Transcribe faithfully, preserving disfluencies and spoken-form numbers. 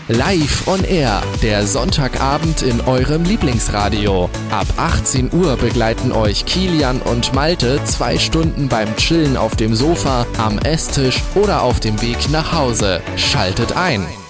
Live on Air, der Sonntagabend in eurem Lieblingsradio. Ab achtzehn Uhr begleiten euch Kilian und Malte zwei Stunden beim Chillen auf dem Sofa, am Esstisch oder auf dem Weg nach Hause. Schaltet ein!